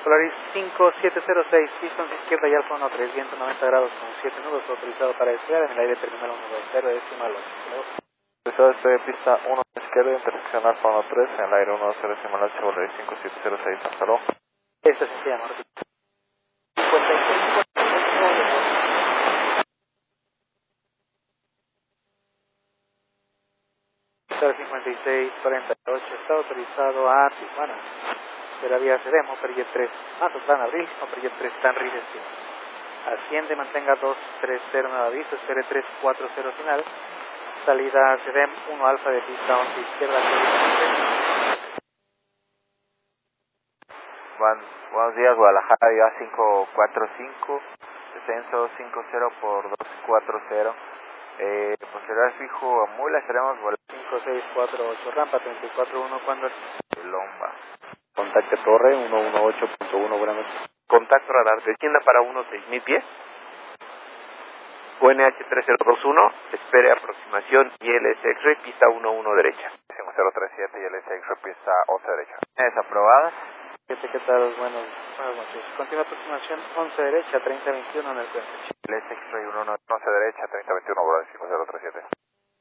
Polaris 5706, pistón izquierda y Alfa 13, viento 90 grados con 7 nudos, autorizado para despegar en el aire terminal 120, decimal 8. Autorizado estoy en pista 1 izquierda, intersección Alfa 13, en el aire 10 decimal 8, Polaris 5706, hasta luego. Esta se llama 56. 5648 está autorizado a Tijuana de la vía Sedemo, Perjet 3, Mazatlán, Abril, o Perjet 3, Tanri, destino. Asciende, mantenga 230 nuevo aviso, espere 340 final, salida Sedem 1 Alfa de pista 11 izquierda. Buenos días, Guadalajara, ya 545, descenso 50 por 240. Posterior fijo a Mula, estaremos volando 5648, rampa 341, cuando Lomba. Contacte torre 118.1, buenas noches. Contacto radar, descienda para 16000 pies. UNH 3021, espere aproximación ILS X-ray, pista 11 derecha. 5037 y el SX pista 11 derecha. Es aprobada. ¿Qué tal? Buenas noches. Continua aproximación 11 derecha, 3021 en el puente. El SX-ray 11 derecha, 3021, 5037.